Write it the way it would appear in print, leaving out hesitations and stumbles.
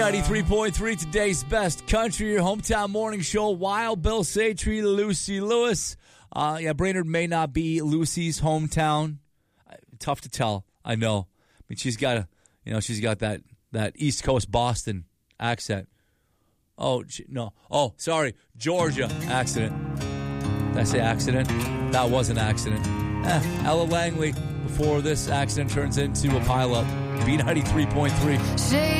B93.3, today's best country, your hometown morning show. Wild Bill Satry, Lucy Lewis. Brainerd may not be Lucy's hometown. Tough to tell, I know. I mean, she's got that East Coast Boston accent. Sorry, Georgia accident. Did I say accident? That was an accident. Ella Langley, before this accident turns into a pileup. B93.3.